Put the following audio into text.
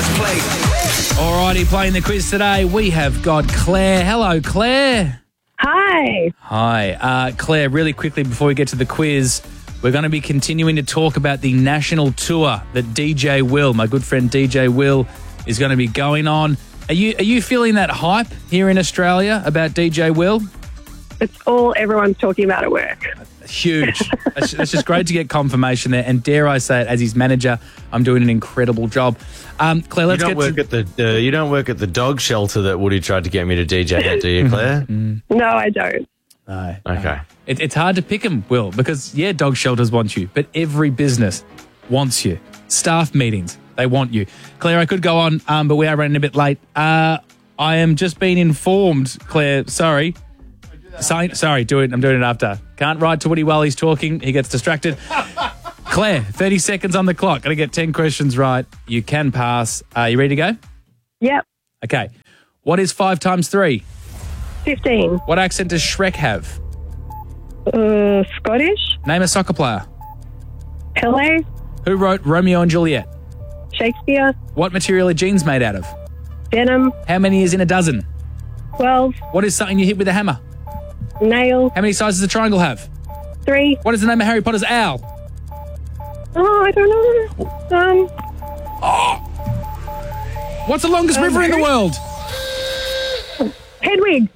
Press play. Alrighty, playing the quiz today, we have got Claire. Hello, Claire. Hi. Hi. Claire, really quickly before we get to the quiz, we're going to be continuing to talk about the national tour that DJ Will, my good friend DJ Will, is going to be going on. Are you feeling that hype here in Australia about DJ Will? It's all everyone's talking about at work. Huge. It's just great to get confirmation there. And dare I say it, as his manager, I'm doing an incredible job. Claire, let's You don't work at the dog shelter that Woody tried to get me to DJ at, do you, Claire? No, I don't. No. Okay. It's hard to pick them, Will, because, yeah, dog shelters want you, but every business wants you. Staff meetings, they want you. Claire, I could go on, but we are running a bit late. I am just being informed, Claire, sorry, do it. I'm doing it after. Can't write to Woody while he's talking. He gets distracted. Claire, 30 seconds on the clock. Got to get 10 questions right. You can pass. Are you ready to go? Yep. Okay. What is 5 times 3? 15. What accent does Shrek have? Scottish. Name a soccer player. Pele. Who wrote Romeo and Juliet? Shakespeare. What material are jeans made out of? Denim. How many is in a dozen? 12. What is something you hit with a hammer? Nail. How many sides does a triangle have? 3. What is the name of Harry Potter's owl? Oh, I don't know. What's the longest river in the world? Hedwig.